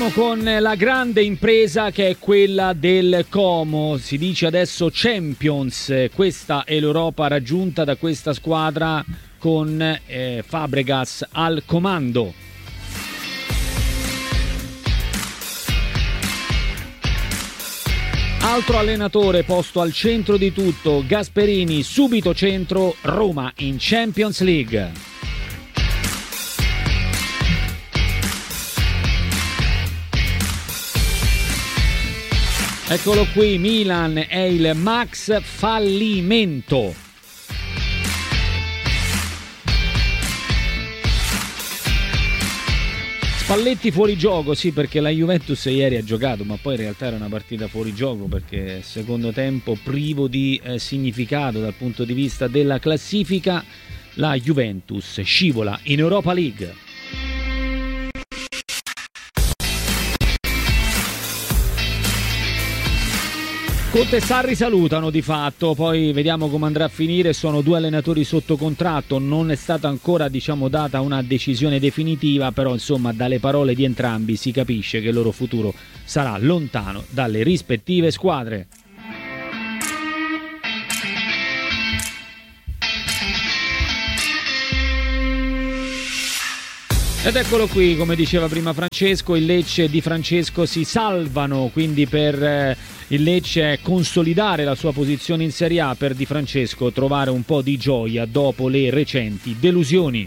Con la grande impresa che è quella del Como, si dice adesso Champions, questa è l'Europa raggiunta da questa squadra con Fabregas al comando. Altro allenatore posto al centro di tutto, Gasperini, subito centro, Roma in Champions League. Eccolo qui, Milan è il Max fallimento. Spalletti fuori gioco, sì, perché la Juventus ieri ha giocato, ma poi in realtà era una partita fuori gioco perché secondo tempo privo di significato dal punto di vista della classifica. La Juventus scivola in Europa League. Conte e Sarri salutano di fatto, poi vediamo come andrà a finire. Sono due allenatori sotto contratto, non è stata ancora data una decisione definitiva, però insomma dalle parole di entrambi si capisce che il loro futuro sarà lontano dalle rispettive squadre. Ed eccolo qui, come diceva prima Francesco, il Lecce di Francesco si salvano, quindi per il Lecce consolidare la sua posizione in Serie A, per Di Francesco trovare un po' di gioia dopo le recenti delusioni.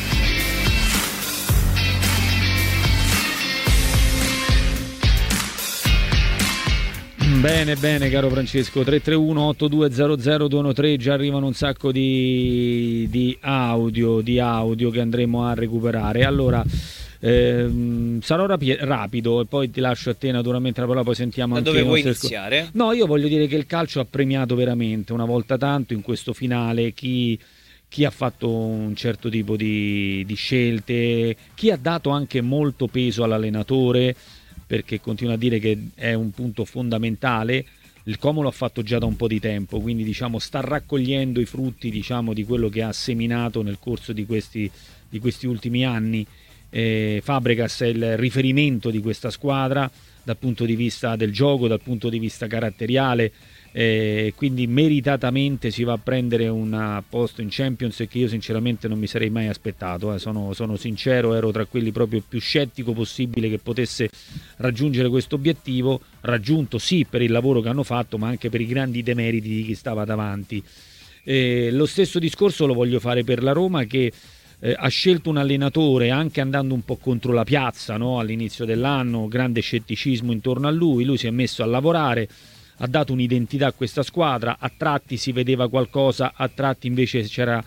Bene, bene caro Francesco, 331-8200-213, già arrivano un sacco di audio che andremo a recuperare. Allora, sarò rapido e poi ti lascio a te naturalmente la parola, poi sentiamo anche... Da dove vuoi iniziare? No, io voglio dire che il calcio ha premiato veramente, una volta tanto in questo finale, chi ha fatto un certo tipo di scelte, chi ha dato anche molto peso all'allenatore, perché continua a dire che è un punto fondamentale. Il Como lo ha fatto già da un po' di tempo, quindi diciamo sta raccogliendo i frutti, diciamo, di quello che ha seminato nel corso di questi ultimi anni. Fabregas è il riferimento di questa squadra dal punto di vista del gioco, dal punto di vista caratteriale, quindi meritatamente si va a prendere un posto in Champions che io sinceramente non mi sarei mai aspettato, sono sincero, ero tra quelli proprio più scettico possibile che potesse raggiungere questo obiettivo, raggiunto sì per il lavoro che hanno fatto, ma anche per i grandi demeriti di chi stava davanti. Lo stesso discorso lo voglio fare per la Roma, che ha scelto un allenatore anche andando un po' contro la piazza, no? All'inizio dell'anno, grande scetticismo intorno a lui si è messo a lavorare, ha dato un'identità a questa squadra, a tratti si vedeva qualcosa, a tratti invece c'era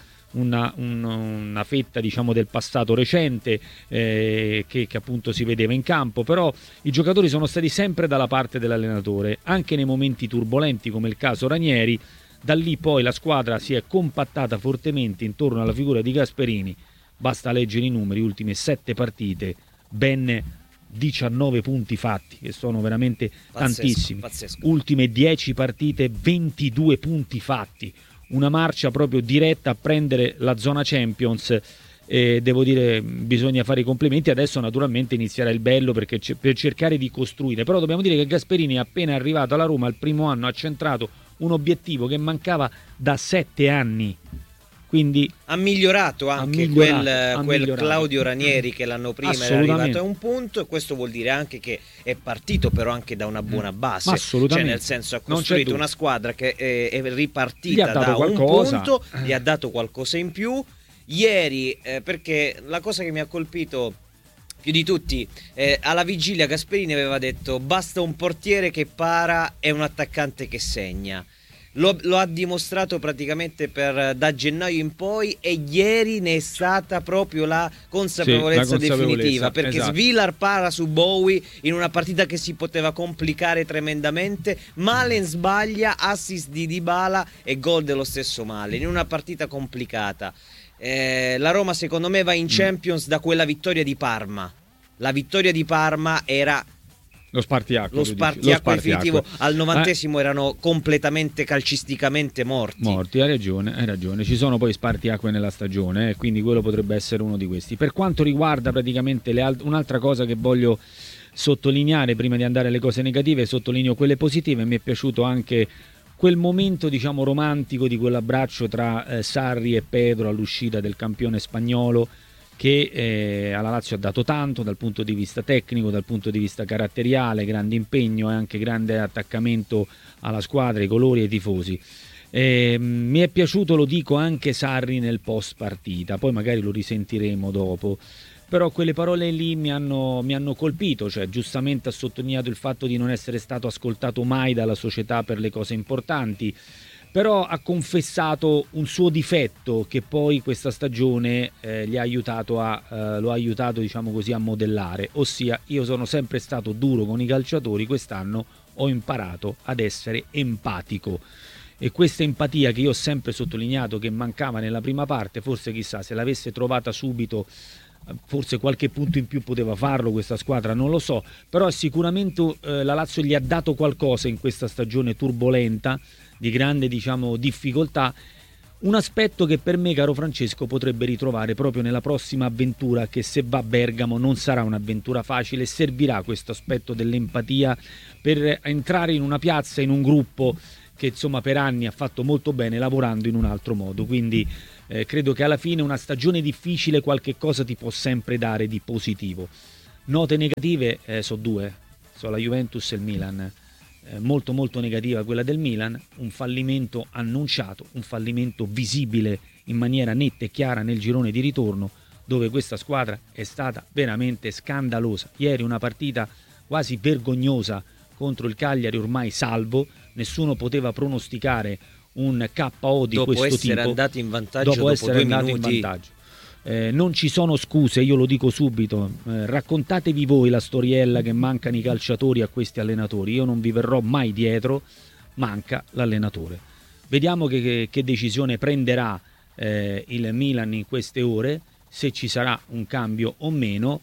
una fetta, diciamo, del passato recente che appunto si vedeva in campo, però i giocatori sono stati sempre dalla parte dell'allenatore, anche nei momenti turbolenti come il caso Ranieri. Da lì poi la squadra si è compattata fortemente intorno alla figura di Gasperini, basta leggere i numeri, ultime 7 partite, ben 19 punti fatti, che sono veramente tantissimi. Pazzesco. Ultime 10 partite, 22 punti fatti, una marcia proprio diretta a prendere la zona Champions. Devo dire, bisogna fare i complimenti. Adesso naturalmente inizierà il bello, perché per cercare di costruire, però dobbiamo dire che Gasperini appena arrivato alla Roma il primo anno ha centrato un obiettivo che mancava da 7 anni. Quindi ha migliorato anche quel Claudio Ranieri che l'anno prima era arrivato a un punto, e questo vuol dire anche che è partito però anche da una buona base, cioè nel senso ha costruito una squadra che è ripartita da un punto, gli ha dato qualcosa in più ieri, perché la cosa che mi ha colpito più di tutti, alla vigilia Gasperini aveva detto basta un portiere che para e un attaccante che segna. Lo ha dimostrato praticamente da gennaio in poi, e ieri ne è stata proprio la consapevolezza definitiva, perché esatto. Svilar para su Bowie in una partita che si poteva complicare tremendamente, Malen sbaglia, assist di Dybala e gol dello stesso Malen in una partita complicata. La Roma secondo me va in Champions da quella vittoria di Parma. La vittoria di Parma era lo spartiacque definitivo. Al 90° erano completamente calcisticamente morti. Hai ragione, ci sono poi spartiacque nella stagione, quindi quello potrebbe essere uno di questi. Per quanto riguarda praticamente un'altra cosa che voglio sottolineare, prima di andare alle cose negative, sottolineo quelle positive. Mi è piaciuto anche quel momento, diciamo, romantico di quell'abbraccio tra Sarri e Pedro all'uscita del campione spagnolo, che alla Lazio ha dato tanto dal punto di vista tecnico, dal punto di vista caratteriale, grande impegno e anche grande attaccamento alla squadra, ai colori e ai tifosi. Mi è piaciuto, lo dico, anche Sarri nel post partita, poi magari lo risentiremo dopo, però quelle parole lì mi hanno colpito, cioè giustamente ha sottolineato il fatto di non essere stato ascoltato mai dalla società per le cose importanti, però ha confessato un suo difetto che poi questa stagione lo ha aiutato, diciamo così, a modellare, ossia: io sono sempre stato duro con i calciatori, quest'anno ho imparato ad essere empatico. E questa empatia che io ho sempre sottolineato che mancava nella prima parte, forse chissà, se l'avesse trovata subito, forse qualche punto in più poteva farlo questa squadra, non lo so, però sicuramente la Lazio gli ha dato qualcosa in questa stagione turbolenta, di grande, diciamo, difficoltà, un aspetto che per me, caro Francesco, potrebbe ritrovare proprio nella prossima avventura, che se va a Bergamo non sarà un'avventura facile. Servirà questo aspetto dell'empatia per entrare in una piazza, in un gruppo che insomma per anni ha fatto molto bene lavorando in un altro modo, quindi credo che alla fine una stagione difficile qualche cosa ti può sempre dare di positivo. Note negative so due, so la Juventus e il Milan. Molto molto negativa quella del Milan, un fallimento annunciato, un fallimento visibile in maniera netta e chiara nel girone di ritorno, dove questa squadra è stata veramente scandalosa. Ieri una partita quasi vergognosa contro il Cagliari, ormai salvo, nessuno poteva pronosticare un KO di questo tipo. Dopo essere andati in vantaggio dopo 2 minuti. Non ci sono scuse, io lo dico subito, raccontatevi voi la storiella che mancano i calciatori a questi allenatori, io non vi verrò mai dietro, manca l'allenatore. Vediamo che decisione prenderà il Milan in queste ore, se ci sarà un cambio o meno.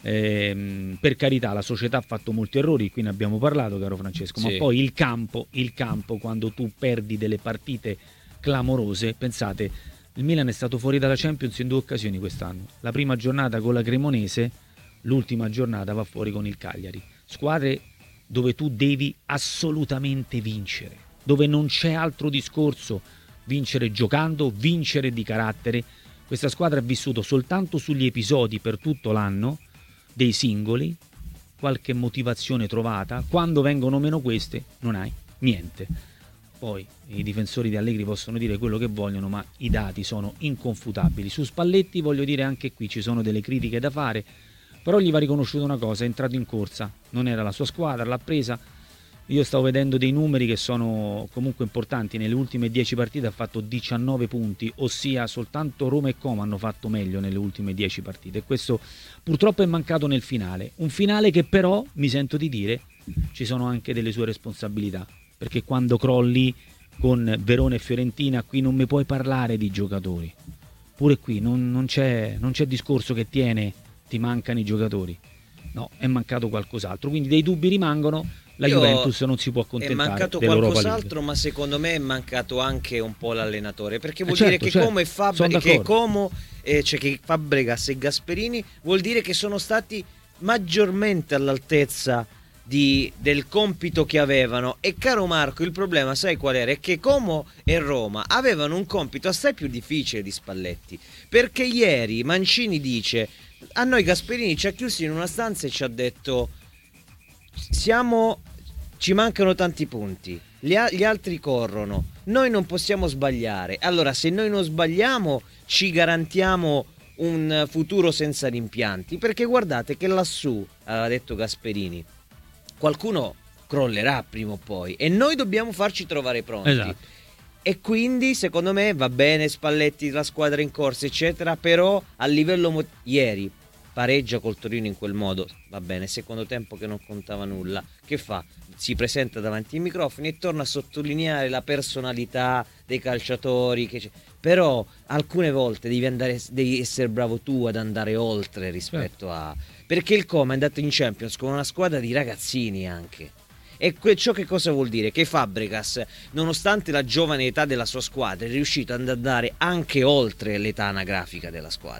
Per carità, la società ha fatto molti errori, qui ne abbiamo parlato, caro Francesco, sì. Ma poi il campo, quando tu perdi delle partite clamorose, pensate, il Milan è stato fuori dalla Champions in 2 occasioni quest'anno, la prima giornata con la Cremonese, l'ultima giornata va fuori con il Cagliari, squadre dove tu devi assolutamente vincere, dove non c'è altro discorso, vincere giocando, vincere di carattere. Questa squadra ha vissuto soltanto sugli episodi per tutto l'anno, dei singoli, qualche motivazione trovata, quando vengono meno queste non hai niente. Poi i difensori di Allegri possono dire quello che vogliono, ma i dati sono inconfutabili. Su Spalletti voglio dire, anche qui ci sono delle critiche da fare, però gli va riconosciuta una cosa: è entrato in corsa, non era la sua squadra, l'ha presa. Io stavo vedendo dei numeri che sono comunque importanti, nelle ultime 10 partite ha fatto 19 punti, ossia soltanto Roma e Como hanno fatto meglio nelle ultime 10 partite, e questo purtroppo è mancato nel finale, un finale che però, mi sento di dire, ci sono anche delle sue responsabilità, perché quando crolli con Verona e Fiorentina, qui non mi puoi parlare di giocatori, pure qui non c'è discorso che ti mancano i giocatori, no, è mancato qualcos'altro, quindi dei dubbi rimangono. La Juventus non si può accontentare. È mancato qualcos'altro, ma secondo me è mancato anche un po' l'allenatore, perché vuol dire che Como e che Fabregas e Gasperini vuol dire che sono stati maggiormente all'altezza del compito che avevano. E caro Marco, il problema sai qual era? È che Como e Roma avevano un compito assai più difficile di Spalletti, perché ieri Mancini dice: a noi Gasperini ci ha chiusi in una stanza e ci ha detto: ci mancano tanti punti, gli altri corrono, noi non possiamo sbagliare, allora se noi non sbagliamo ci garantiamo un futuro senza rimpianti, perché guardate che lassù, aveva detto Gasperini, qualcuno crollerà prima o poi e noi dobbiamo farci trovare pronti. Esatto. E quindi secondo me va bene Spalletti, la squadra in corsa eccetera, però a livello ieri pareggia col Torino in quel modo, va bene, secondo tempo che non contava nulla, che fa? Si presenta davanti ai microfoni e torna a sottolineare la personalità dei calciatori, però alcune volte devi essere bravo tu ad andare oltre rispetto a... perché il Como è andato in Champions con una squadra di ragazzini anche, e ciò che cosa vuol dire? Che Fabregas, nonostante la giovane età della sua squadra, è riuscito ad andare anche oltre l'età anagrafica della squadra.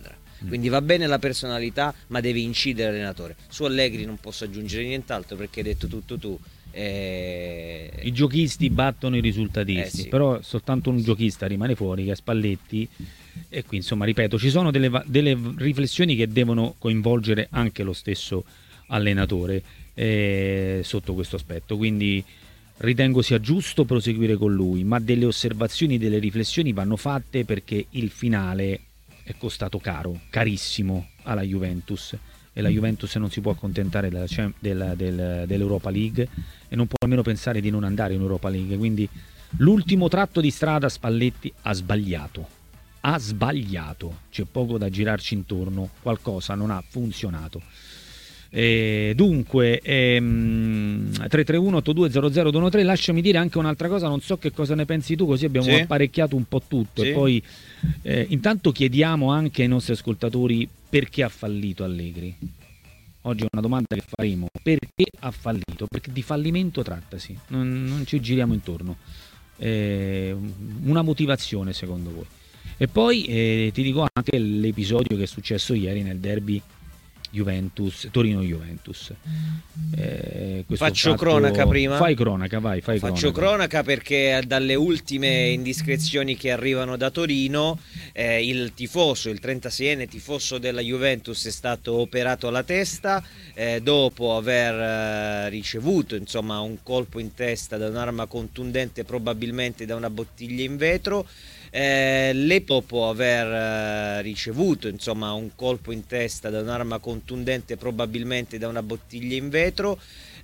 Quindi va bene la personalità, ma deve incidere l'allenatore. Su Allegri non posso aggiungere nient'altro, perché hai detto tutto tu. I giochisti battono i risultatisti, sì. però soltanto un giochista rimane fuori, che è Spalletti. E qui, insomma, ripeto, ci sono delle riflessioni che devono coinvolgere anche lo stesso allenatore sotto questo aspetto, quindi ritengo sia giusto proseguire con lui, ma delle osservazioni, delle riflessioni vanno fatte, perché il finale è costato caro, carissimo alla Juventus, e la Juventus non si può accontentare dell'Europa League e non può nemmeno pensare di non andare in Europa League. Quindi l'ultimo tratto di strada Spalletti ha sbagliato, c'è poco da girarci intorno, qualcosa non ha funzionato. Dunque 331 82 00 lasciami dire anche un'altra cosa, non so che cosa ne pensi tu, così abbiamo apparecchiato un po' tutto. E poi intanto chiediamo anche ai nostri ascoltatori perché ha fallito Allegri. Oggi è una domanda che faremo: perché ha fallito? Perché di fallimento trattasi, non ci giriamo intorno. Una motivazione secondo voi? E poi ti dico anche l'episodio che è successo ieri nel derby Torino-Juventus. Faccio cronaca prima. Fai cronaca, vai. Faccio cronaca perché dalle ultime indiscrezioni che arrivano da Torino, il 36enne tifoso della Juventus è stato operato alla testa dopo aver ricevuto, insomma, un colpo in testa da un'arma contundente, probabilmente da una bottiglia in vetro. Dopo aver ricevuto, insomma, un colpo in testa da un'arma contundente, probabilmente da una bottiglia in vetro.